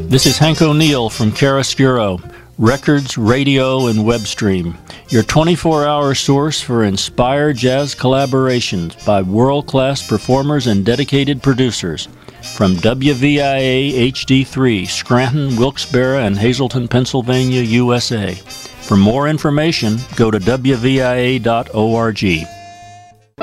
This is Hank O'Neill from Chiaroscuro, records, radio, and web stream, your 24-hour source for inspired jazz collaborations by world-class performers and dedicated producers from WVIA HD3, Scranton, Wilkes-Barre, and Hazleton, Pennsylvania, USA. For more information, go to WVIA.org.